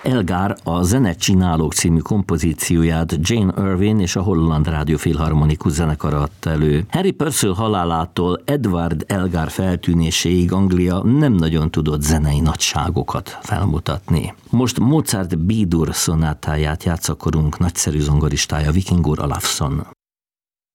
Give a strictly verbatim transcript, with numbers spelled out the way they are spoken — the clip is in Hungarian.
Elgar a Zenecsinálók című kompozícióját Jane Irvin és a Holland Rádió Filharmonikus zenekara adta elő. Harry Purcell halálától Edward Elgar feltűnéséig Anglia nem nagyon tudott zenei nagyságokat felmutatni. Most Mozart B-dur szonátáját játszakorunk nagyszerű zongoristája, Vikingur Olafsson.